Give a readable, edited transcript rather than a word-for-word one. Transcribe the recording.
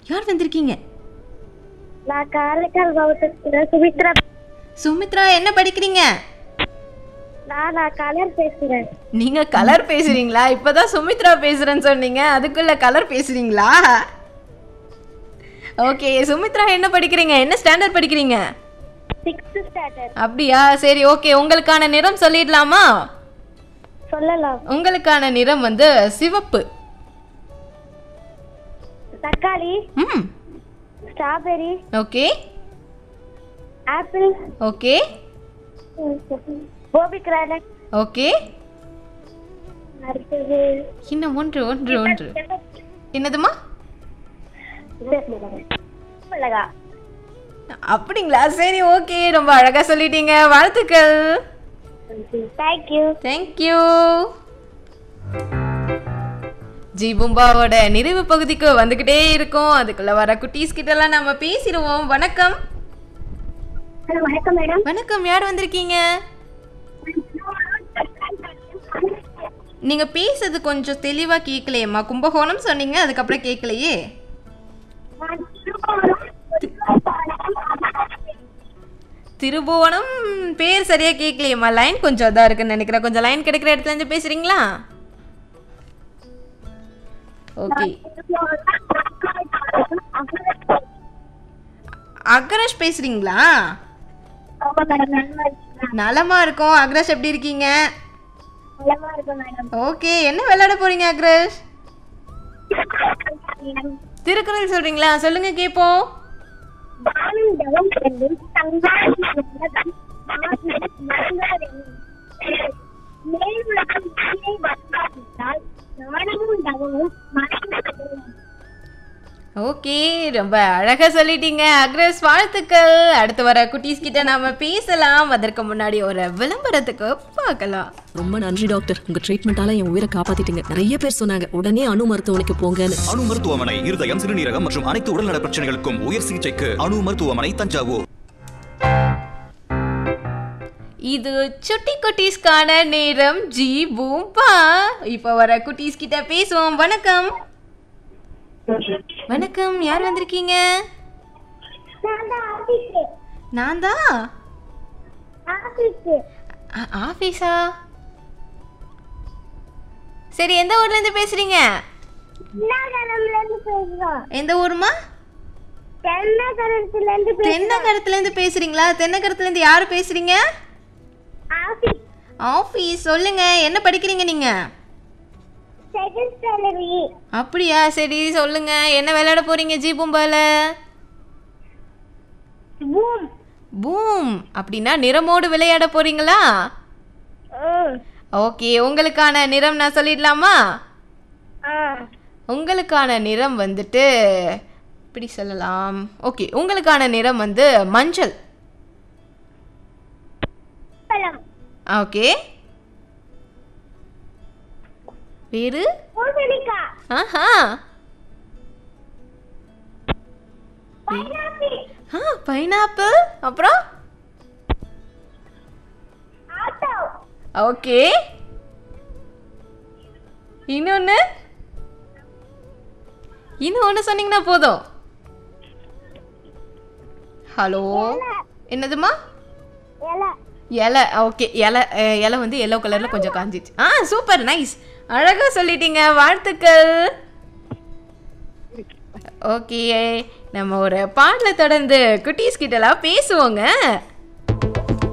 யார் வந்திருக்கீங்க? நான் காரைக்கால் மாவட்டத்துல சுமித்ரா. சுமித்ரா, என்ன படிக்கிறீங்க? நான் கலர் பேசுறேன். நீங்க கலர் பேசுறீங்களா? இப்பதான் சுமித்ரா பேசுறேன்னு சொன்னீங்க, அதுக்குள்ள கலர் பேசுறீங்களா? ஓகே, சுமித்ரா என்ன படிக்கிறீங்க? என்ன ஸ்டாண்டர்ட் படிக்கிறீங்க? 6th standard. அப்படியா? சரி, ஓகே. உங்களுக்கான நிறம் சொல்லிடலாமா? சொல்லலாம். உங்களுக்கான நிறம் வந்து சிவப்பு. தக்காளி. Strawberry. Okay. Apple. Okay. போபிகிரானட். Okay. அடுத்தது இன்னும் ஒன்று. என்னதுமா? மிளகா. அப்படிங்களா? சரி, ஓகே. ரொம்ப அழகா சொல்லிட்டீங்க. வாழ்த்துக்கள். தேங்க்யூ. ஜீபும்பாவோட நிறைவு பகுதிக்கு வந்துகிட்டே இருக்கும். அதுக்குள்ள வர குட்டீஸ் கிட்ட எல்லாம் நம்ம பேசிடுவோம். வணக்கம். வணக்கம் மேடம். வணக்கம். யார் வந்திருக்கீங்க? நீங்க பேசுறது கொஞ்சம் தெளிவா கேட்கலையேம்மா. கும்பகோணம் சொன்னீங்க, அதுக்கப்புறம் கேட்கலையே. திருபுவனம் பேர் சரியா கேட்கலையேம்மா. லைன் கொஞ்சம் இதா இருக்குன்னு நினைக்கிறேன். கொஞ்சம் லைன் கிடைக்கிற இடத்துல இருந்து பேசுறீங்களா? ஓகே. அக்ரஷ் பேசுறீங்களா? நலமா இருக்கும். அக்ரஷ் எப்படி இருக்கீங்க? ஓகே. என்ன விளையாட போறீங்க அக்ரஷ்? திருக்குறள் சொல்றீங்களா? சொல்லுங்க கேப்போம். ஓகே, ரொம்ப அழகா சொல்லிட்டீங்க அக்ரஸ். வாழ்த்துக்கள். அடுத்து வர குட்டீஸ் கிட்ட நாம பேசலாம். அதற்கு முன்னாடி ஒரு விளம்பரத்துக்கு பார்க்கலாம். ரொம்ப நன்றி டாக்டர், உங்க ட்ரீட்மெண்டால என் உயிரை காப்பாத்திட்டீங்க. நிறைய பேர் சொன்னாங்க உடனே அணு மருத்துவமனைக்கு போங்கன்னு. அணு மருத்துவமனை இருதயம், சிறுநீரகம் மற்றும் அனைத்து உடல்நல பிரச்சனைகளுக்கும் உயர் சிகிச்சைக்கு அணு மருத்துவமனை, தஞ்சாவூர். இது சுட்டி குட்டீஸ்கான நேரம். ஜி பூம்பா. இப்ப வர குட்டீஸ் கிட்ட பேசுவோம். வணக்கம். வணக்கம். யார் வந்திருக்கீங்க? நான் தான். ஆபீஸா? சரி, எந்த ஊர்ல இருந்து பேசுறீங்க? எந்த ஊருமா? தென்னகரத்துல இருந்து பேசுறீங்களா? தென்னகரத்துல இருந்து யாரு பேசுறீங்க? ஆபீஸ். சொல்லுங்க, என்ன படிக்கிறீங்க நீங்க? அப்படியா? சரி, சொல்லுங்க, என்ன விளையாட போறீங்க ஜி பூம்பால? பூம் அப்படின்னா நிறமோடு விளையாட போறீங்களா? ஓகே. உங்களுக்கான நிறம் நான் சொல்லிடலாமா? உங்களுக்கான நிறம் வந்துட்டு இப்படி சொல்லலாம். ஓகே, உங்களுக்கான நிறம் வந்து மஞ்சள். ஓகே. வேறு? ஆஹா, பைனாப்பிள். அப்புறம்? ஓகே. இன்னொன்னு சொன்னீங்கன்னா போதும். ஹலோ, என்னதுமா? இலை. ஓகே, இலை வந்து எல்லோ கலர்ல கொஞ்சம் காஞ்சிச்சு. சூப்பர், நைஸ், அழகா சொல்லிட்டீங்க. வாழ்த்துக்கள். ஓகே, நம்ம ஒரு பாடலை தொடர்ந்து குட்டீஸ் கிட்டலாம் பேசுவோங்க.